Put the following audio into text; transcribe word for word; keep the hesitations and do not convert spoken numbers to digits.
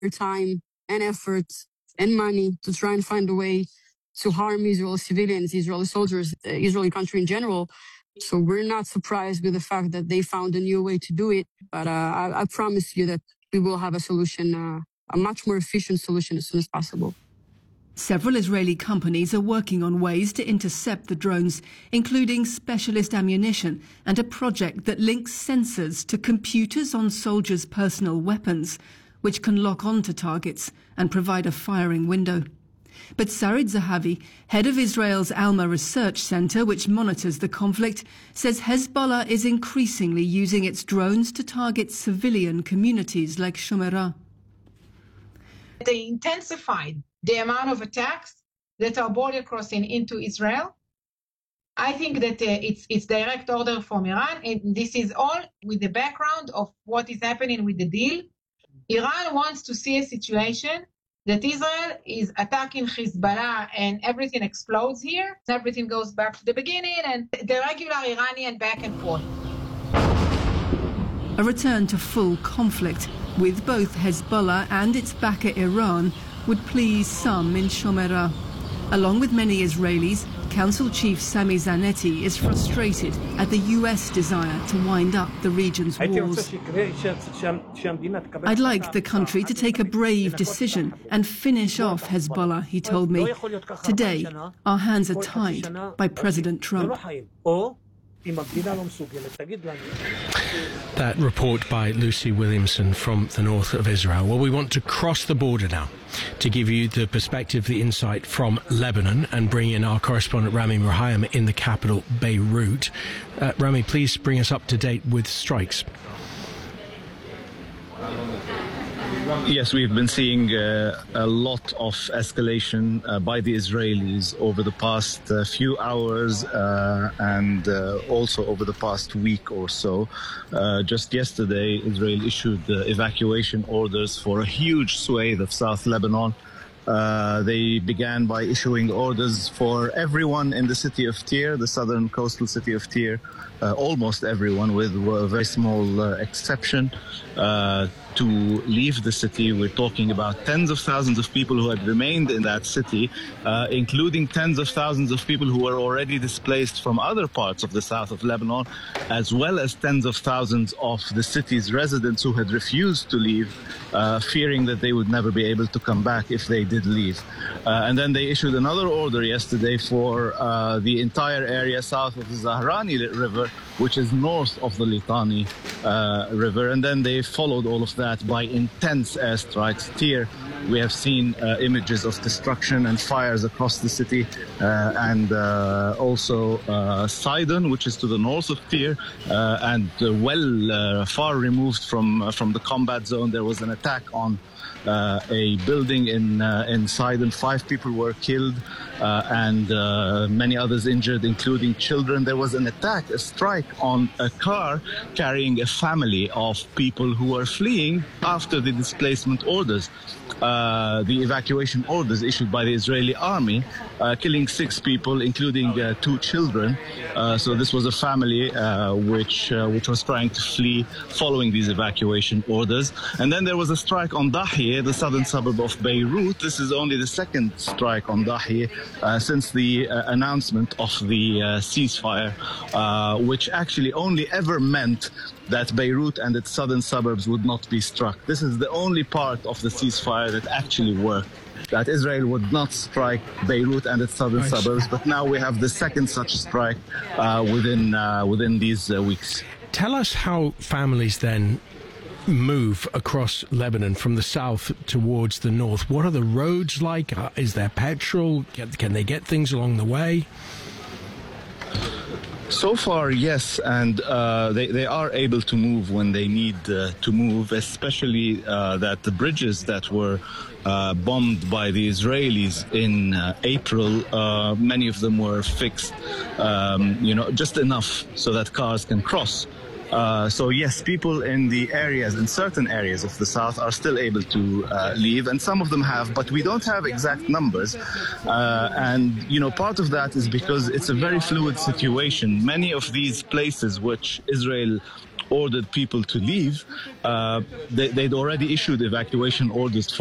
time and effort and money to try and find a way to harm Israeli civilians, Israeli soldiers, the Israeli country in general. So we're not surprised with the fact that they found a new way to do it. But uh, I, I promise you that we will have a solution, uh, a much more efficient solution as soon as possible. Several Israeli companies are working on ways to intercept the drones, including specialist ammunition and a project that links sensors to computers on soldiers' personal weapons, which can lock onto targets and provide a firing window. But Sarit Zahavi, head of Israel's Alma Research Center, which monitors the conflict, says Hezbollah is increasingly using its drones to target civilian communities like Shomerah. They intensified the amount of attacks that are border crossing into Israel. I think that uh, it's it's direct order from Iran, and this is all with the background of what is happening with the deal. Iran wants to see a situation that Israel is attacking Hezbollah and everything explodes here. Everything goes back to the beginning and the regular Iranian back and forth. A return to full conflict with both Hezbollah and its backer Iran would please some in Shomerah. Along with many Israelis, Council Chief Sami Zanetti is frustrated at the U S desire to wind up the region's wars. I'd like the country to take a brave decision and finish off Hezbollah, he told me. Today, our hands are tied by President Trump. That report by Lucy Williamson from the north of Israel. Well, we want to cross the border now to give you the perspective, the insight from Lebanon and bring in our correspondent Rami Murhayem in the capital, Beirut. Uh, Rami, please bring us up to date with strikes. Yes, we've been seeing uh, a lot of escalation uh, by the Israelis over the past uh, few hours uh, and uh, also over the past week or so. Uh, just yesterday, Israel issued uh, evacuation orders for a huge swathe of South Lebanon. Uh, they began by issuing orders for everyone in the city of Tyre, the southern coastal city of Tyre, uh, almost everyone with a very small uh, exception, uh, to leave the city. We're talking about tens of thousands of people who had remained in that city, uh, including tens of thousands of people who were already displaced from other parts of the south of Lebanon, as well as tens of thousands of the city's residents who had refused to leave, uh, fearing that they would never be able to come back if they did leave. Uh, and then they issued another order yesterday for uh, the entire area south of the Zahrani River, which is north of the Litani uh, River. And then they followed all of that by intense airstrikes. Here we have seen uh, images of destruction and fires across the city, uh, and uh, also uh, Sidon, which is to the north of Tyre, uh, and uh, well uh, far removed from uh, from the combat zone. There was an attack on Uh, a building in uh, in Sidon. Five people were killed uh, and uh, many others injured, including children. There was an attack, a strike on a car carrying a family of people who were fleeing after the displacement orders, uh, the evacuation orders issued by the Israeli army, uh, killing six people, including uh, two children. Uh, so this was a family uh, which uh, which was trying to flee following these evacuation orders. And then there was a strike on Dahi, the southern suburb of Beirut. This is only the second strike on Dahi uh, since the uh, announcement of the uh, ceasefire, uh, which actually only ever meant that Beirut and its southern suburbs would not be struck. This is the only part of the ceasefire that actually worked, that Israel would not strike Beirut and its southern nice. suburbs. But now we have the second such strike uh, within, uh, within these uh, weeks. Tell us how families then move across Lebanon from the south towards the north. What are the roads like? Is there petrol? Can they get things along the way? So far, yes, and uh, they, they are able to move when they need uh, to move, especially uh, that the bridges that were uh, bombed by the Israelis in uh, April, uh, many of them were fixed, um, you know, just enough so that cars can cross. Uh, so yes, people in the areas, in certain areas of the south, are still able to uh, leave, and some of them have, but we don't have exact numbers. Uh, and, you know, part of that is because it's a very fluid situation. Many of these places which Israel ordered people to leave, uh, they, they'd already issued evacuation orders for